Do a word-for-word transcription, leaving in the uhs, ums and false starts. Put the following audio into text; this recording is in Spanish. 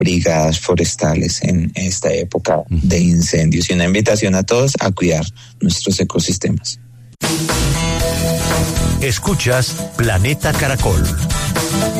brigadas forestales en esta época de incendios, y una invitación a todos a cuidar nuestros ecosistemas. Escuchas Planeta Caracol.